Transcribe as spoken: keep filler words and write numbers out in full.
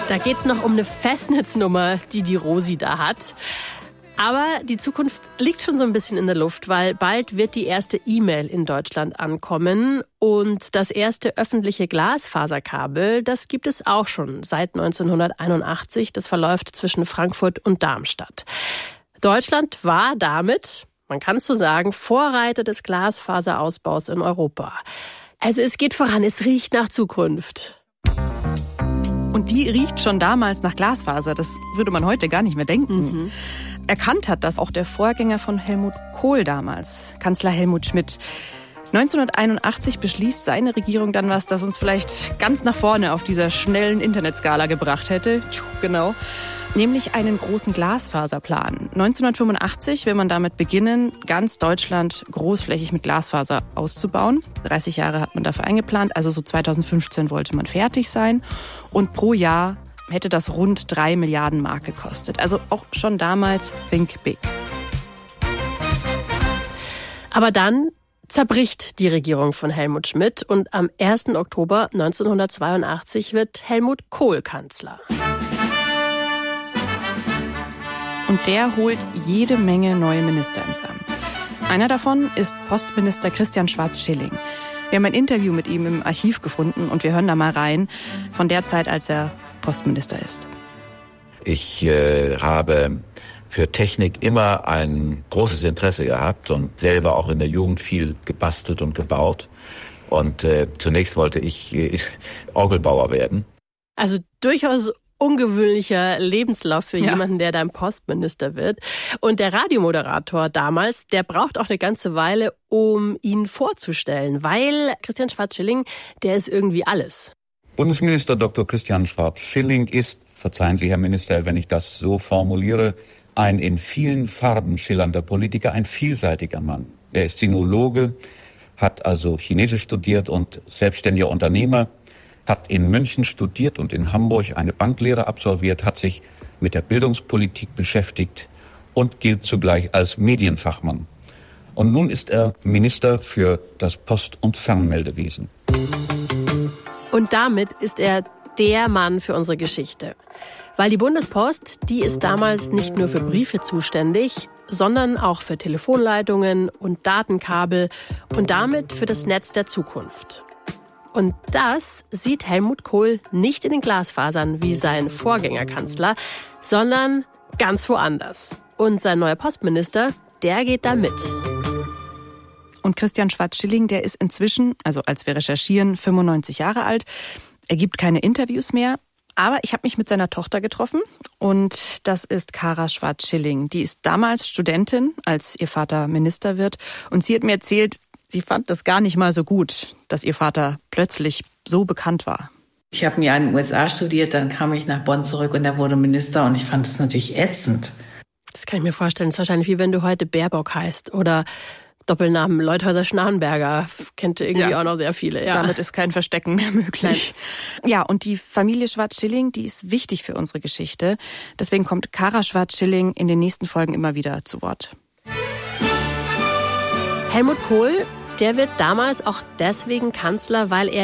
Da geht's noch um eine Festnetznummer, die die Rosi da hat. Aber die Zukunft liegt schon so ein bisschen in der Luft, weil bald wird die erste E-Mail in Deutschland ankommen. Und das erste öffentliche Glasfaserkabel, das gibt es auch schon seit neunzehnhunderteinundachtzig. Das verläuft zwischen Frankfurt und Darmstadt. Deutschland war damit, man kann es so sagen, Vorreiter des Glasfaserausbaus in Europa. Also es geht voran, es riecht nach Zukunft. Und die riecht schon damals nach Glasfaser. Das würde man heute gar nicht mehr denken. Mhm. Erkannt hat das auch der Vorgänger von Helmut Kohl damals, Kanzler Helmut Schmidt. neunzehnhunderteinundachtzig beschließt seine Regierung dann was, das uns vielleicht ganz nach vorne auf dieser schnellen Internetskala gebracht hätte. Genau. Nämlich einen großen Glasfaserplan. neunzehnhundertfünfundachtzig will man damit beginnen, ganz Deutschland großflächig mit Glasfaser auszubauen. dreißig Jahre hat man dafür eingeplant, also so zweitausendfünfzehn wollte man fertig sein. Und pro Jahr hätte das rund drei Milliarden Mark gekostet. Also auch schon damals think big. Aber dann zerbricht die Regierung von Helmut Schmidt und am ersten Oktober neunzehnhundertzweiundachtzig wird Helmut Kohl Kanzler. Und der holt jede Menge neue Minister ins Amt. Einer davon ist Postminister Christian Schwarz-Schilling. Wir haben ein Interview mit ihm im Archiv gefunden und wir hören da mal rein von der Zeit, als er Postminister ist. Ich äh, habe für Technik immer ein großes Interesse gehabt und selber auch in der Jugend viel gebastelt und gebaut. Und äh, zunächst wollte ich äh, Orgelbauer werden. Also durchaus ungewöhnlicher Lebenslauf für ja. jemanden, der dann Postminister wird. Und der Radiomoderator damals, der braucht auch eine ganze Weile, um ihn vorzustellen, weil Christian Schwarz-Schilling, der ist irgendwie alles. Bundesminister Doktor Christian Schwarz-Schilling ist, verzeihen Sie, Herr Minister, wenn ich das so formuliere, ein in vielen Farben schillernder Politiker, ein vielseitiger Mann. Er ist Sinologe, hat also Chinesisch studiert und selbstständiger Unternehmer, hat in München studiert und in Hamburg eine Banklehre absolviert, hat sich mit der Bildungspolitik beschäftigt und gilt zugleich als Medienfachmann. Und nun ist er Minister für das Post- und Fernmeldewesen. Und damit ist er der Mann für unsere Geschichte. Weil die Bundespost, die ist damals nicht nur für Briefe zuständig, sondern auch für Telefonleitungen und Datenkabel und damit für das Netz der Zukunft. Und das sieht Helmut Kohl nicht in den Glasfasern wie sein Vorgängerkanzler, sondern ganz woanders. Und sein neuer Postminister, der geht da mit. Und Christian Schwarz-Schilling, der ist inzwischen, also als wir recherchieren, fünfundneunzig Jahre alt. Er gibt keine Interviews mehr. Aber ich habe mich mit seiner Tochter getroffen und das ist Kara Schwarz-Schilling. Die ist damals Studentin, als ihr Vater Minister wird. Und sie hat mir erzählt, sie fand das gar nicht mal so gut, dass ihr Vater plötzlich so bekannt war. Ich habe mir in den U S A studiert, dann kam ich nach Bonn zurück und er wurde Minister und ich fand das natürlich ätzend. Das kann ich mir vorstellen. Das ist wahrscheinlich wie wenn du heute Baerbock heißt oder Doppelnamen Leuthäuser-Schnarrenberger. Kennt irgendwie ja. auch noch sehr viele. Ja. Damit ist kein Verstecken mehr möglich. Nein. Ja, und die Familie Schwarz-Schilling, die ist wichtig für unsere Geschichte. Deswegen kommt Kara Schwarz-Schilling in den nächsten Folgen immer wieder zu Wort. Helmut Kohl, der wird damals auch deswegen Kanzler, weil er